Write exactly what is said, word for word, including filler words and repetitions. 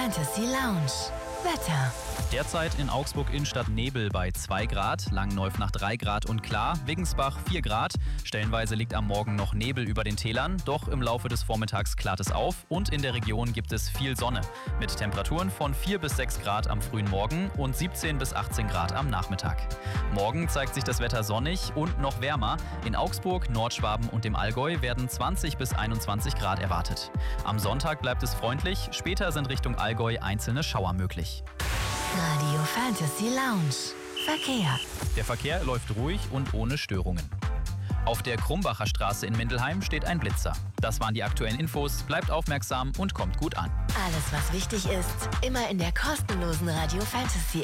Fantasy Lounge. Wetter. Derzeit in Augsburg Innenstadt Nebel bei zwei Grad, Langenneufnach drei Grad und klar, Wiggensbach vier Grad. Stellenweise liegt am Morgen noch Nebel über den Tälern, doch im Laufe des Vormittags klart es auf und in der Region gibt es viel Sonne. Mit Temperaturen von vier bis sechs Grad am frühen Morgen und siebzehn bis achtzehn Grad am Nachmittag. Morgen zeigt sich das Wetter sonnig und noch wärmer. In Augsburg, Nordschwaben und dem Allgäu werden zwanzig bis einundzwanzig Grad erwartet. Am Sonntag bleibt es freundlich, später sind Richtung Allgäu einzelne Schauer möglich. Radio Fantasy Lounge. Verkehr. Der Verkehr läuft ruhig und ohne Störungen. Auf der Krumbacher Straße in Mindelheim steht ein Blitzer. Das waren die aktuellen Infos. Bleibt aufmerksam und kommt gut an. Alles, was wichtig ist, immer in der kostenlosen Radio Fantasy